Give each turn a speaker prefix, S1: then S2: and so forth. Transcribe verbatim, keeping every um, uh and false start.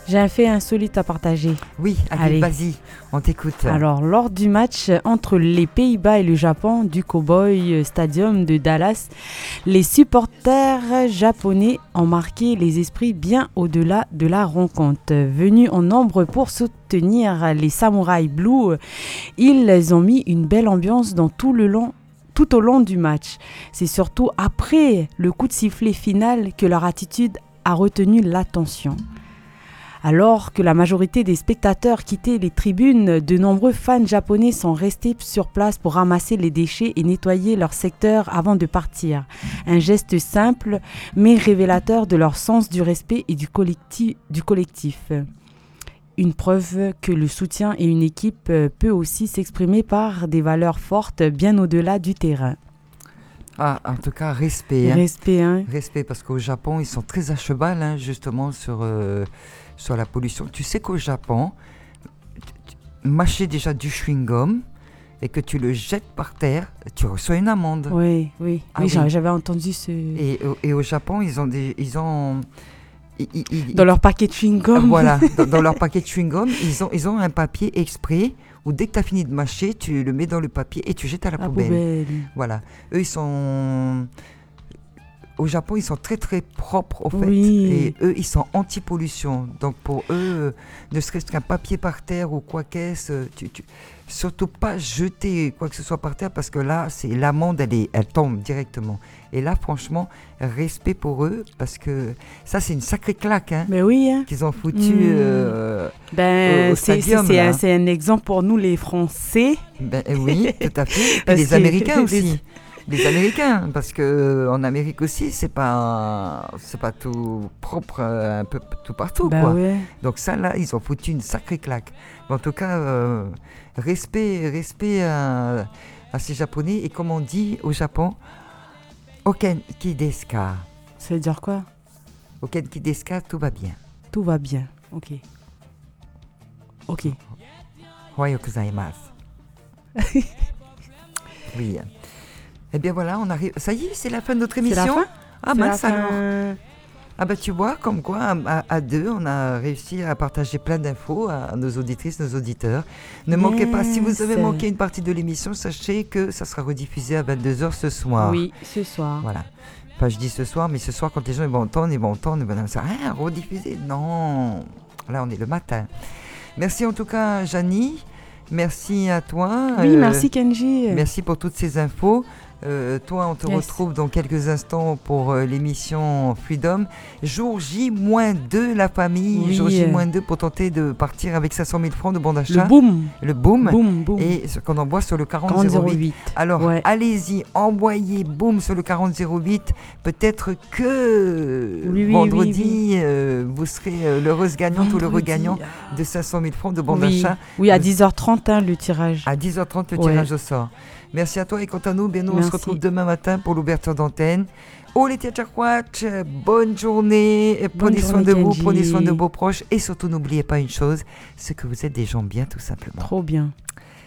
S1: J'ai un fait insolite à partager.
S2: Oui, allez,
S1: Allez.
S2: vas-y, on t'écoute.
S1: Alors, lors du match entre les Pays-Bas et le Japon du Cowboy Stadium de Dallas, les supporters japonais ont marqué les esprits bien au-delà de la rencontre. Venus en nombre pour soutenir les Samurai Blue, ils ont mis une belle ambiance dans tout le long tout au long du match. C'est surtout après le coup de sifflet final que leur attitude a retenu l'attention. Alors que la majorité des spectateurs quittaient les tribunes, de nombreux fans japonais sont restés sur place pour ramasser les déchets et nettoyer leur secteur avant de partir. Un geste simple, mais révélateur de leur sens du respect et du collectif. Du collectif. Une preuve que le soutien et une équipe peut aussi s'exprimer par des valeurs fortes bien au-delà du terrain.
S2: Ah, en tout cas, respect. Hein.
S1: Respect, hein.
S2: Respect, parce qu'au Japon, ils sont très à cheval, hein, justement, sur, euh, sur la pollution. Tu sais qu'au Japon, mâcher déjà du chewing-gum et que tu le jettes par terre, tu reçois une amende.
S1: Oui, oui.
S2: Ah,
S1: oui,
S2: oui.
S1: J'avais entendu ce...
S2: Et, et au Japon, ils ont des... Ils ont, ils, ils, ils,
S1: dans leur paquet de chewing-gum.
S2: Voilà, dans, dans leur paquet de chewing-gum, ils ont, ils ont un papier exprès où dès que tu as fini de mâcher, tu le mets dans le papier et tu jettes à la,
S1: la
S2: poubelle.
S1: poubelle.
S2: Voilà. Eux, ils sont... Au Japon, ils sont très très propres, au fait.
S1: Oui.
S2: Et eux, ils sont anti-pollution. Donc pour eux, ne serait-ce qu'un papier par terre ou quoi qu'est-ce, tu, tu... surtout pas jeter quoi que ce soit par terre, parce que là, c'est l'amende, elle, est, elle tombe directement. Et là, franchement, respect pour eux, parce que ça, c'est une sacrée claque, hein,
S1: Mais oui, hein.
S2: qu'ils ont foutu
S1: mmh.
S2: euh,
S1: ben,
S2: au, au
S1: c'est,
S2: stadium.
S1: C'est, c'est,
S2: là.
S1: un, c'est un exemple pour nous, les Français.
S2: Ben, oui, tout à fait. Et les Américains aussi. Les Américains, parce que en Amérique aussi, c'est pas, c'est pas tout propre un peu tout partout,
S1: bah
S2: quoi.
S1: Ouais.
S2: Donc ça, là, ils ont foutu une sacrée claque. Mais en tout cas, euh, respect, respect à, à ces Japonais. Et comme on dit au Japon, Okenki desu ka.
S1: Ça veut dire quoi?
S2: Okenki desu ka, tout va bien.
S1: Tout va bien. Ok. Ok.
S2: Ohayou gozaimasu. Oui. Eh bien voilà, on arrive. Ça y est, c'est la fin de notre émission.
S1: C'est la fin?
S2: Ah
S1: c'est
S2: mince
S1: fin...
S2: alors. Ah bah tu vois, comme quoi, à, à deux, on a réussi à partager plein d'infos à nos auditrices, nos auditeurs. Ne yes. manquez pas, si vous avez manqué une partie de l'émission, sachez que ça sera rediffusé à vingt-deux heures ce soir.
S1: Oui, ce soir.
S2: Voilà. Enfin, je dis ce soir, mais ce soir, quand les gens ils vont entendre, ils vont entendre, ils vont dire, ça rien, rediffusé. Non, là, on est le matin. Merci en tout cas, Janie. Merci à toi.
S1: Oui,
S2: euh,
S1: merci Kenji.
S2: Merci pour toutes ces infos. Euh, toi, on te yes. retrouve dans quelques instants pour euh, l'émission Freedom. Jour J moins deux, la famille. Oui. Jour J moins deux pour tenter de partir avec cinq cent mille francs de bon d'achat.
S1: Le boom.
S2: Le boom.
S1: Boom, boom.
S2: Et ce qu'on envoie sur le quarante zéro huit. Alors, ouais. allez-y, envoyez boom sur le quarante zéro huit. Peut-être que oui, oui, vendredi, oui, oui. Euh, vous serez euh, l'heureuse gagnante vendredi. ou l'heureux gagnant de cinq cent mille francs de bon
S1: oui.
S2: d'achat.
S1: Oui, à dix heures trente, hein, le tirage.
S2: À dix heures trente, le
S1: ouais.
S2: tirage au sort. Merci à toi et quant à nous, bien nous on se retrouve demain matin pour l'ouverture d'antenne. Oh les Tiachakwatch, bonne journée, bonne prenez soin de vous, Kenji. Prenez soin de vos proches et surtout n'oubliez pas une chose, c'est que vous êtes des gens bien tout simplement.
S1: Trop bien.